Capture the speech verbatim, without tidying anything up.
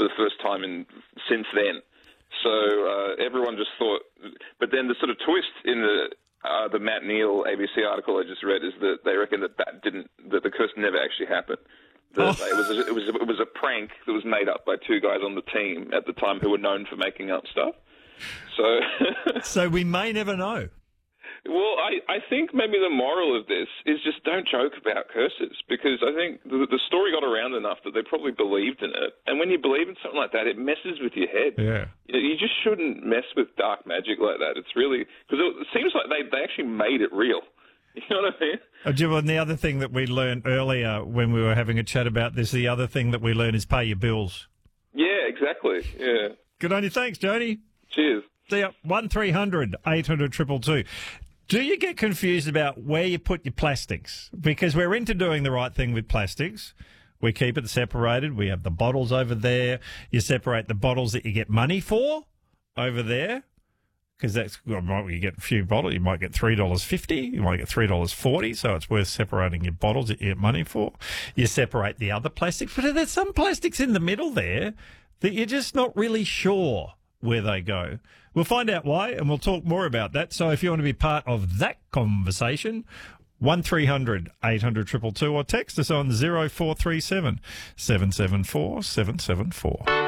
the first time in since then. So uh, everyone just thought, but then the sort of twist in the uh, the Matt Neal A B C article I just read is that they reckon that that didn't, that the curse never actually happened. That oh. it was a, it was a, it was a prank that was made up by two guys on the team at the time who were known for making up stuff. So, so we may never know. Well, I, I think maybe the moral of this is just don't joke about curses, because I think the, the story got around enough that they probably believed in it. And when you believe in something like that, it messes with your head. Yeah. You, know, you just shouldn't mess with dark magic like that. It's really, because it, it seems like they, they actually made it real. You know what I mean? Oh, Jim, and the other thing that we learned earlier when we were having a chat about this, the other thing that we learned is pay your bills. Yeah, exactly. Yeah. Good on you. Thanks, Joni. Cheers. See ya. one three hundred eight hundred two two two. Do you get confused about where you put your plastics? Because we're into doing the right thing with plastics. We keep it separated. We have the bottles over there. You separate the bottles that you get money for over there, because that's, well, you get a few bottles. You might get three dollars fifty. You might get three dollars forty, so it's worth separating your bottles that you get money for. You separate the other plastics. But there's some plastics in the middle there that you're just not really sure where they go. We'll find out why, and we'll talk more about that. So if you want to be part of that conversation, one three hundred eight hundred two two two, or text us on zero four three seven seven seven four seven seven four.